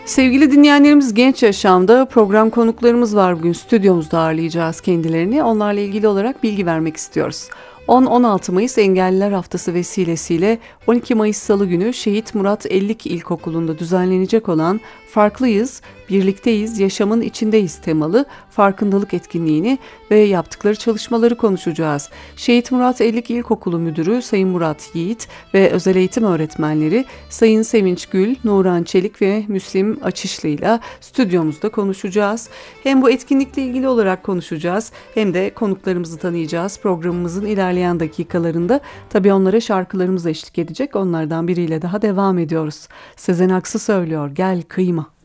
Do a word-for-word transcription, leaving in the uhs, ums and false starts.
Sevgili dinleyenlerimiz, Genç Yaşam'da program konuklarımız var bugün. Stüdyomuzda ağırlayacağız kendilerini. Onlarla ilgili olarak bilgi vermek istiyoruz. on on altı Mayıs Engelliler Haftası vesilesiyle on iki Mayıs Salı günü Şehit Murat Ellik İlkokulu'nda düzenlenecek olan Farklıyız, Birlikteyiz, Yaşamın İçindeyiz temalı farkındalık etkinliğini ve yaptıkları çalışmaları konuşacağız. Şehit Murat Ellik İlkokulu Müdürü Sayın Murat Yiğit ve özel eğitim öğretmenleri Sayın Sevinç Gül, Nuran Çelik ve Müslim Açışlı ile stüdyomuzda konuşacağız. Hem bu etkinlikle ilgili olarak konuşacağız hem de konuklarımızı tanıyacağız. Programımızın ilerleyen dakikalarında tabii onlara şarkılarımız eşlik edecek. Onlardan biriyle daha devam ediyoruz. Sezen Aksu söylüyor, Gel Kıyma.